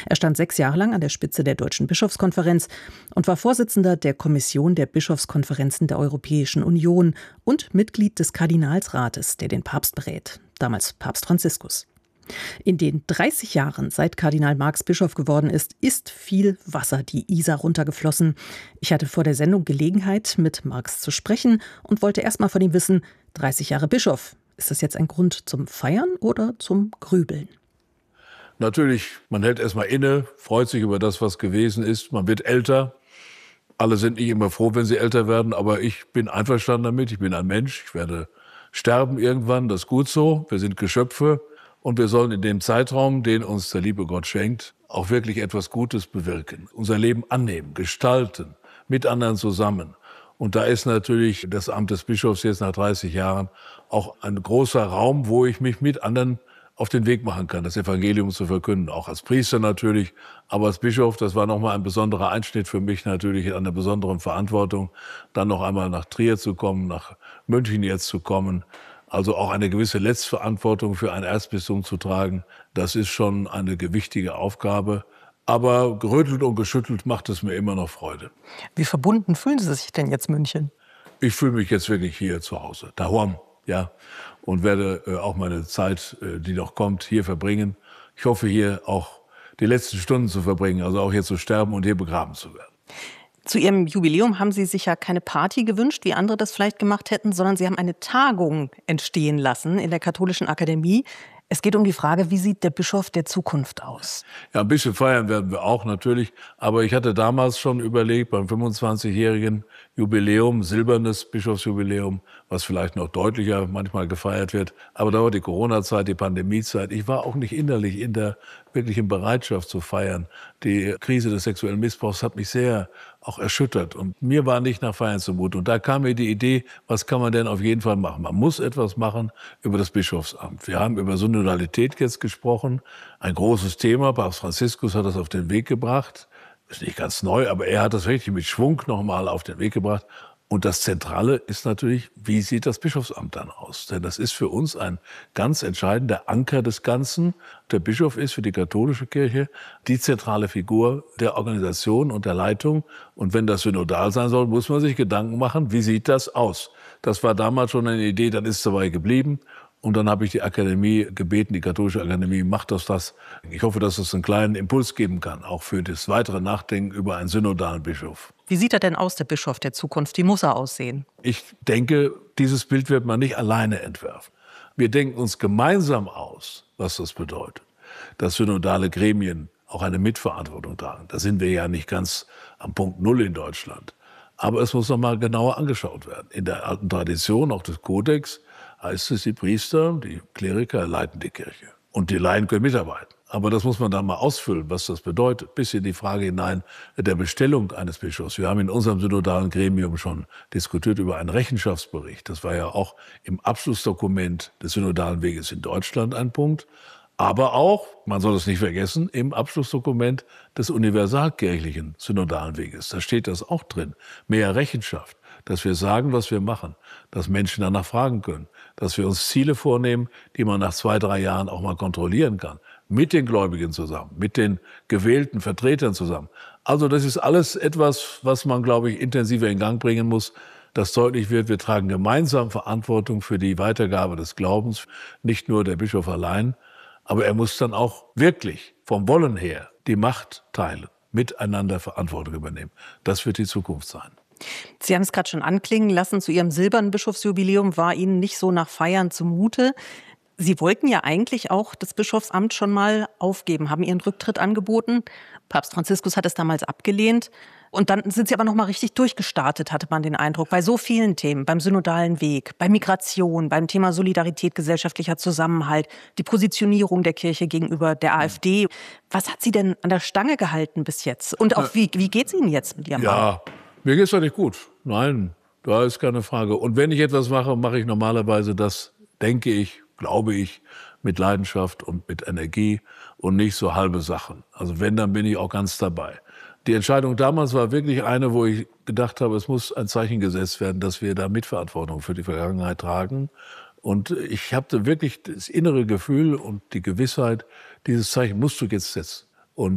Er stand 6 Jahre lang an der Spitze der Deutschen Bischofskonferenz und war Vorsitzender der Kommission der Bischofskonferenzen der Europäischen Union und Mitglied des Kardinalsrates, der den Papst berät, damals Papst Franziskus. In den 30 Jahren, seit Kardinal Marx Bischof geworden ist viel Wasser die Isar runtergeflossen. Ich hatte vor der Sendung Gelegenheit, mit Marx zu sprechen und wollte erst mal von ihm wissen, 30 Jahre Bischof, ist das jetzt ein Grund zum Feiern oder zum Grübeln? Natürlich, man hält erst mal inne, freut sich über das, was gewesen ist. Man wird älter. Alle sind nicht immer froh, wenn sie älter werden, aber ich bin einverstanden damit. Ich bin ein Mensch, ich werde sterben irgendwann, das ist gut so. Wir sind Geschöpfe. Und wir sollen in dem Zeitraum, den uns der liebe Gott schenkt, auch wirklich etwas Gutes bewirken. Unser Leben annehmen, gestalten, mit anderen zusammen. Und da ist natürlich das Amt des Bischofs jetzt nach 30 Jahren auch ein großer Raum, wo ich mich mit anderen auf den Weg machen kann, das Evangelium zu verkünden. Auch als Priester natürlich, aber als Bischof, das war nochmal ein besonderer Einschnitt für mich natürlich, in einer besonderen Verantwortung, dann noch einmal nach Trier zu kommen, nach München jetzt zu kommen. Also auch eine gewisse Letztverantwortung für ein Erzbistum zu tragen, das ist schon eine gewichtige Aufgabe. Aber gerüttelt und geschüttelt macht es mir immer noch Freude. Wie verbunden fühlen Sie sich denn jetzt München? Ich fühle mich jetzt wirklich hier zu Hause, daheim, ja. Und werde auch meine Zeit, die noch kommt, hier verbringen. Ich hoffe, hier auch die letzten Stunden zu verbringen, also auch hier zu sterben und hier begraben zu werden. Zu Ihrem Jubiläum haben Sie sich ja keine Party gewünscht, wie andere das vielleicht gemacht hätten, sondern Sie haben eine Tagung entstehen lassen in der Katholischen Akademie. Es geht um die Frage, wie sieht der Bischof der Zukunft aus? Ja, ein bisschen feiern werden wir auch natürlich. Aber ich hatte damals schon überlegt, beim 25-jährigen Jubiläum, silbernes Bischofsjubiläum, was vielleicht noch deutlicher manchmal gefeiert wird. Aber da war die Corona-Zeit, die Pandemiezeit. Ich war auch nicht innerlich in der wirklichen Bereitschaft zu feiern. Die Krise des sexuellen Missbrauchs hat mich sehr auch erschüttert. Und mir war nicht nach Feiern zumute. Und da kam mir die Idee, was kann man denn auf jeden Fall machen? Man muss etwas machen über das Bischofsamt. Wir haben über Synodalität jetzt gesprochen. Ein großes Thema. Papst Franziskus hat das auf den Weg gebracht. Ist nicht ganz neu, aber er hat das richtig mit Schwung nochmal auf den Weg gebracht. Und das Zentrale ist natürlich, wie sieht das Bischofsamt dann aus? Denn das ist für uns ein ganz entscheidender Anker des Ganzen. Der Bischof ist für die katholische Kirche die zentrale Figur der Organisation und der Leitung. Und wenn das synodal sein soll, muss man sich Gedanken machen, wie sieht das aus? Das war damals schon eine Idee, dann ist es dabei geblieben. Und dann habe ich die Akademie gebeten, die Katholische Akademie, macht das. Ich hoffe, dass es einen kleinen Impuls geben kann, auch für das weitere Nachdenken über einen synodalen Bischof. Wie sieht er denn aus, der Bischof der Zukunft? Wie muss er aussehen? Ich denke, dieses Bild wird man nicht alleine entwerfen. Wir denken uns gemeinsam aus, was das bedeutet. Dass synodale Gremien auch eine Mitverantwortung tragen. Da sind wir ja nicht ganz am Punkt Null in Deutschland. Aber es muss noch mal genauer angeschaut werden. In der alten Tradition, auch des Kodex, heißt es, die Priester, die Kleriker leiten die Kirche. Und die Laien können mitarbeiten. Aber das muss man dann mal ausfüllen, was das bedeutet. Bis in die Frage hinein der Bestellung eines Bischofs. Wir haben in unserem synodalen Gremium schon diskutiert über einen Rechenschaftsbericht. Das war ja auch im Abschlussdokument des synodalen Weges in Deutschland ein Punkt. Aber auch, man soll es nicht vergessen, im Abschlussdokument des universalkirchlichen synodalen Weges. Da steht das auch drin. Mehr Rechenschaft. Dass wir sagen, was wir machen, dass Menschen danach fragen können, dass wir uns Ziele vornehmen, die man nach 2, 3 Jahren auch mal kontrollieren kann, mit den Gläubigen zusammen, mit den gewählten Vertretern zusammen. Also das ist alles etwas, was man, glaube ich, intensiver in Gang bringen muss, dass deutlich wird, wir tragen gemeinsam Verantwortung für die Weitergabe des Glaubens, nicht nur der Bischof allein, aber er muss dann auch wirklich vom Wollen her die Macht teilen, miteinander Verantwortung übernehmen. Das wird die Zukunft sein. Sie haben es gerade schon anklingen lassen, zu Ihrem silbernen Bischofsjubiläum war Ihnen nicht so nach Feiern zumute. Sie wollten ja eigentlich auch das Bischofsamt schon mal aufgeben, haben Ihren Rücktritt angeboten. Papst Franziskus hat es damals abgelehnt. Und dann sind Sie aber noch mal richtig durchgestartet, hatte man den Eindruck, bei so vielen Themen, beim synodalen Weg, bei Migration, beim Thema Solidarität, gesellschaftlicher Zusammenhalt, die Positionierung der Kirche gegenüber der AfD. Was hat Sie denn an der Stange gehalten bis jetzt? Und auch wie geht es Ihnen jetzt mit Ihrem Mann? Mir geht's doch nicht gut. Nein, da ist keine Frage. Und wenn ich etwas mache, mache ich normalerweise das, denke ich, glaube ich, mit Leidenschaft und mit Energie und nicht so halbe Sachen. Also wenn, dann bin ich auch ganz dabei. Die Entscheidung damals war wirklich eine, wo ich gedacht habe, es muss ein Zeichen gesetzt werden, dass wir da Mitverantwortung für die Vergangenheit tragen. Und ich hatte wirklich das innere Gefühl und die Gewissheit, dieses Zeichen musst du jetzt setzen.